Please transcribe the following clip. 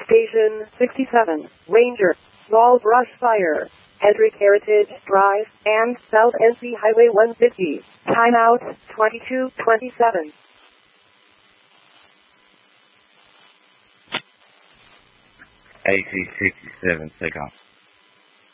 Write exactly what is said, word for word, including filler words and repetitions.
Station sixty-seven, Ranger, small brush fire, Hendrick Heritage Drive, and South N C Highway one fifty. Timeout, twenty-two twenty-seven. A C sixty-seven, take off.